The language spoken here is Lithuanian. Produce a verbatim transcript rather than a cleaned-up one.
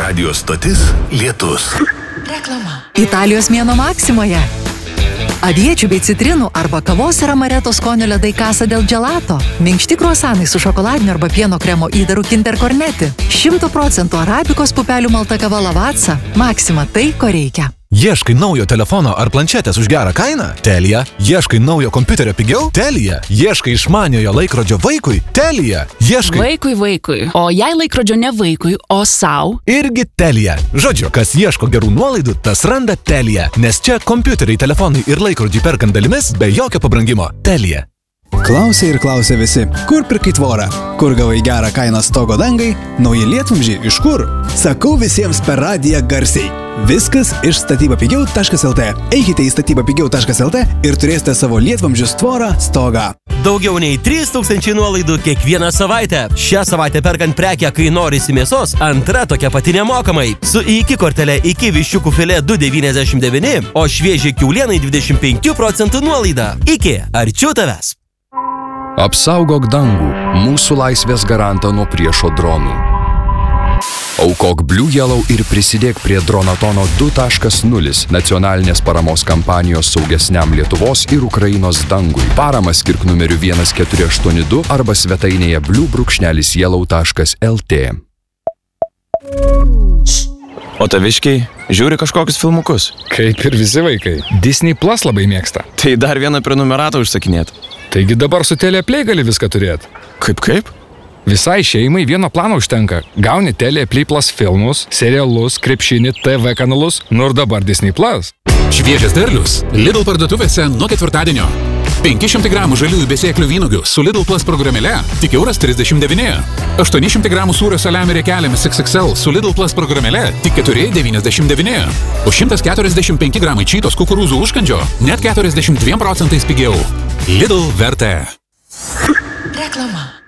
Radio stotis Lietus. Reklama. Italijos mėnuo Maksimoje. Aviečių bei citrinų arba kavos ir amareto skonio ledai Casa del Gelato. Minkšti kruasanai su šokoladiniu arba pieno kremo įdaru Kinder Cornetti. šimtų procentų arabikos pupelių malta kava Lavazza. Maxima tai, ko reikia. Ieškai naujo telefono ar planšetės už gerą kainą? Telia. Ieškai naujo kompiuterio pigiau? Telia. Ieškai išmaniojo laikrodžio vaikui? Telia. Ieškai... Vaikui vaikui. O jei laikrodžio ne vaikui, o sau? Irgi Telia. Žodžiu, kas ieško gerų nuolaidų, tas randa Telia. Nes čia kompiuteriai, telefonai ir laikrodžiai perkant dalimis be jokio pabrangimo. Telia. Klausė ir klausė visi, kur pirkai tvorą, kur gavai gerą kainą stogo dangai, nauji lietvamzdžiai iš kur? Sakau visiems per radiją garsiai. Viskas iš statybapigiau taškas lt. Eikite į statybapigiau taškas lt ir turėsite savo lietvamzdžius tvorą stogą. Daugiau nei trys tūkstančiai nuolaidų kiekvieną savaitę. Šią savaitę perkant prekę, kai norisi mėsos, antra tokia pati nemokamai. Su iki kortelė iki viščiukų filė du devyniasdešimt devyni, o šviežiai kiaulienai dvidešimt penkių procentų nuolaida. Iki, arčiau tavęs. Apsaugok dangų, mūsų laisvės garantą nuo priešo dronų. Aukok Blue Yellow ir prisidėk prie Dronatono du taškas nulis nacionalinės paramos kampanijos saugesniam Lietuvos ir Ukrainos dangui. Paramą skirk numeriu vienas keturi aštuoni du arba svetainėje blue yellow taškas lt. O taviškiai žiūri kažkokius filmukus? Kaip ir visi vaikai. Disney Plus labai mėgsta. Tai dar vieną prenumeratą užsakinėt. Taigi dabar su Teleplay gali viską turėti. Kaip kaip? Visai šeimai vieno plano užtenka. Gauni Teleplay Plus filmus, serialus, krepšinį, T V kanalus, nu ir dabar Disney Plus. Šviežias derlius Lidl parduotuvėse nuo ketvirtadienio. penki šimtai gramų žaliųjų besėklių vynuogių su Lidl Plus programėle tik euras trisdešimt devyni. aštuoni šimtai gramų sūrio saliamio riekelėmis X X L su Lidl Plus programėle tik keturi devyniasdešimt devyni. O šimtas keturiasdešimt penki gramai čytos kukurūzų užkandžio net keturiasdešimt dviem procentais pigiau. Lidl vertė. Reklama.